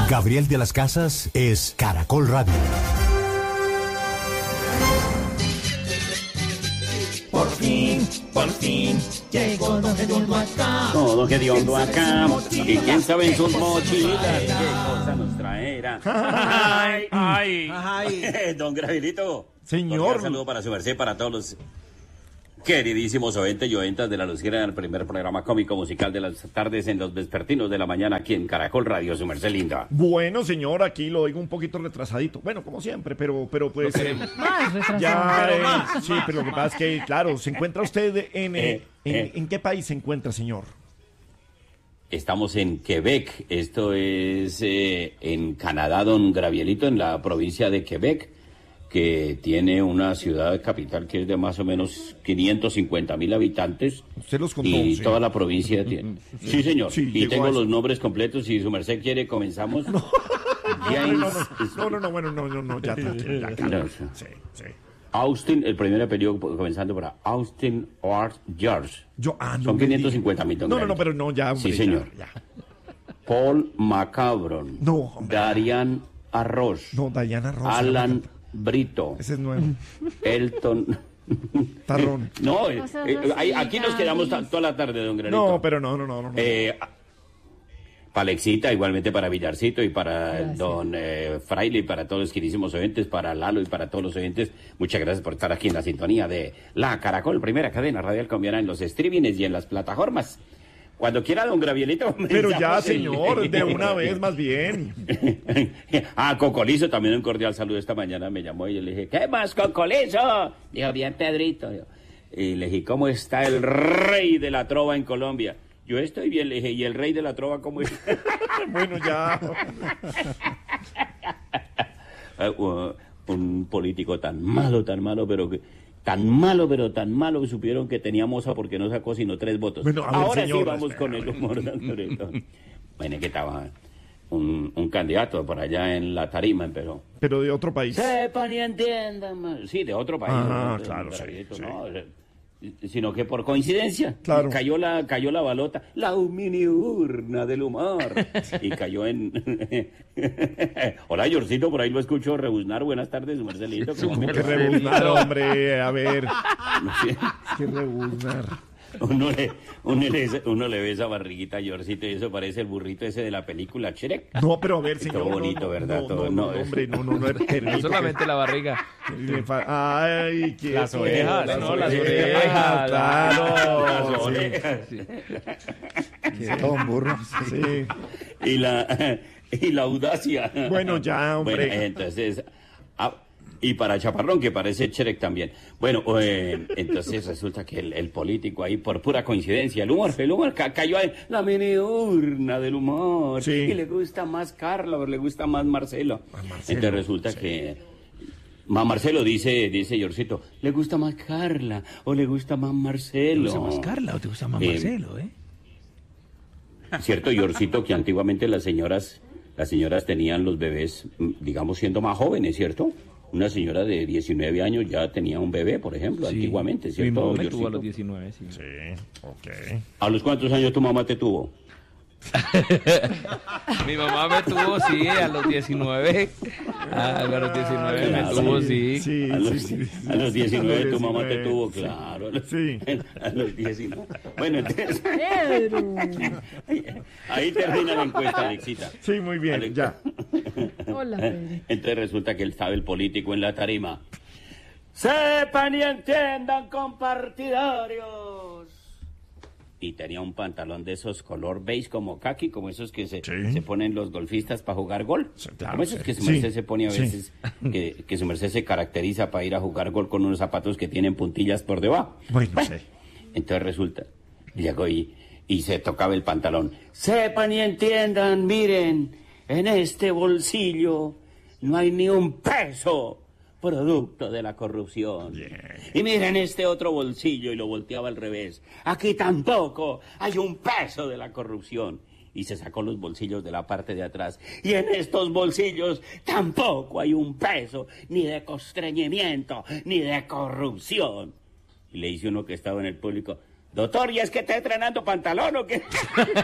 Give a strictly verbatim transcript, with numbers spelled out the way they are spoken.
Gabriel de las Casas es Caracol Radio. Por fin, por fin, llegó Don Gediondo acá. No, Don Gediondo acá. ¿Y quién sabe en sus mochilas qué cosa nos traerá? ¡Ay, ay! ay. Don Gabrielito. Señor. Un saludo para su merced, para todos los queridísimos oyentes y oyentas de la Lucera, el primer programa cómico musical de las tardes en los vespertinos de la mañana aquí en Caracol Radio, su merced linda. Bueno, señor, aquí lo oigo un poquito retrasadito. Bueno, como siempre, pero, pero pues... No eh, más retrasado. ya, Pero eh, más, sí, más. pero lo que pasa es que, claro, ¿se encuentra usted en... eh, Eh, en, eh. ¿En qué país se encuentra, señor? Estamos en Quebec, esto es eh, en Canadá, don Gabrielito, en la provincia de Quebec, que tiene una ciudad capital que es de más o menos quinientos cincuenta mil habitantes. Usted los contó, Y sí. toda la provincia tiene... Sí, señor. Sí, y llegó tengo a eso. los nombres completos. Si su merced quiere, comenzamos. No, James no, no, no, no, no, bueno, no, no, no, ya, tranquilo, ya, calma. Sí, sí. Austin, el primer apellido comenzando para Austin Art George. Yo, ah, no Son me quinientos diga. cincuenta mil. No, no, no, pero no, ya, hombre, Sí, señor. ya, ya. Paul Macabron. No, hombre. Darian Arroz. No, Diana Rosa. Alan Brito. Ese es nuevo. Elton. Tarrón. No, eh, O sea, eh, no ahí- sé, aquí nos ya, quedamos Luis. ta- toda la tarde, don Granito. No, pero no, no, no, no. no. Eh, para Alexita, igualmente para Villarcito y para Gracias. don eh, Fraile y para todos los queridísimos oyentes, para Lalo y para todos los oyentes, muchas gracias por estar aquí en la sintonía de La Caracol, primera cadena radial colombiana en los streamings y en las plataformas. Cuando quiera, don Gravielito. Pero ya, comenzamos el- señor, de una vez más bien. Ah, Cocolizo, también un cordial saludo esta mañana, me llamó y yo le dije, ¿qué más, Cocolizo? Dijo, bien, Pedrito. Y le dije, ¿cómo está el rey de la trova en Colombia? Yo estoy bien, le dije, ¿y el rey de la trova cómo está? Bueno, ya. Eh, uh, un político tan malo, tan malo, pero que... Tan malo, pero tan malo que supieron que tenía moza porque no sacó sino tres votos. Bueno, a ver, Ahora señor, sí vamos espera, con el humor, don Loreto. Bueno, que estaba un, un candidato por allá en la tarima, pero... Pero de otro país. Sepan y entiendan más. Sí, de otro país. Ah, ¿no? claro, Don sí, Gabrielito, sí. no, eh, sino que por coincidencia Claro. cayó la cayó la balota, la mini urna del humor, y cayó en... Hola, Yorcito, por ahí lo escucho rebuznar. Buenas tardes, Marcelito. ¿Cómo me Que le va? rebuznar, hombre, a ver. No sé. Que rebuznar. Uno le, uno, le, uno le ve esa barriguita a Yorcito y eso parece el burrito ese de la película Shrek. No, pero a ver, Todo señor. no, bonito, no, ¿verdad? No, Todo, no, no, no, es- hombre, no, no, no. permítame. No solamente la barriga. Le fa- Ay, qué Las orejas, las no, las orejas, orejas, claro. Las sí. orejas. Sí, todo un burro. Sí. Y la, y la audacia. Bueno, ya, hombre. Bueno, entonces... ah, y para Chaparrón, que parece Shrek también. Bueno, eh, entonces resulta que el, el político ahí, por pura coincidencia, el humor, el humor ca- cayó en la mini urna del humor. Sí. Y le gusta más Carla, o le gusta más Marcelo. Más Marcelo, Entonces resulta sí. que... Más Marcelo, dice, dice Yorcito, ¿le gusta más Carla o le gusta más Marcelo? ¿Te gusta más Carla o te gusta más Eh, Marcelo, eh? Cierto, Yorcito, que antiguamente las señoras, las señoras tenían los bebés, mm, digamos, siendo más jóvenes, ¿cierto? Una señora de diecinueve años ya tenía un bebé, por ejemplo, Sí. antiguamente, Mi ¿cierto, mamá me Yorcito? tuvo a los diecinueve, sí. Sí, ok. ¿A los cuántos años tu mamá te tuvo? Mi mamá me tuvo, sí, a los diecinueve. Ah, a los diecinueve me Claro. tuvo, sí. Sí, A los, sí, sí. a los diecinueve tu mamá te diecinueve, tuvo, sí. claro. A los, Sí. a los diecinueve. Bueno, entonces, Pedro. ahí termina la encuesta, Alexita. Sí, muy bien, Alex- ya. Hola, Pedro. Entonces resulta que él sabe el político en la tarima. Sepan y entiendan, compartidarios. Y tenía un pantalón de esos color beige como khaki, como esos que se, Sí. se ponen los golfistas para jugar gol. Sí, claro, como esos sí. que su Sí, merced se pone a sí. veces, que, que su merced se caracteriza para ir a jugar gol con unos zapatos que tienen puntillas por debajo. Bueno, sí. Entonces resulta, llegó y, y se tocaba el pantalón. Sepan y entiendan, miren, en este bolsillo no hay ni un peso producto de la corrupción. Y miren este otro bolsillo, y lo volteaba al revés. Aquí tampoco hay un peso de la corrupción. Y se sacó los bolsillos de la parte de atrás. Y en estos bolsillos tampoco hay un peso, ni de constreñimiento, ni de corrupción. Y le dice uno que estaba en el público, doctor, ¿y es que está estrenando pantalón o qué?